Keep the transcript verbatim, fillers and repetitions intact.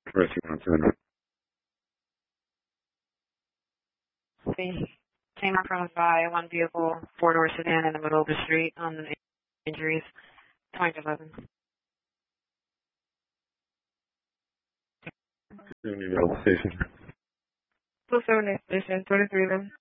Rescue one two zero. The same approach by one vehicle, four-door sedan in the middle of the street on the injuries, twenty eleven. Station. Two seven eight station, twenty-three then.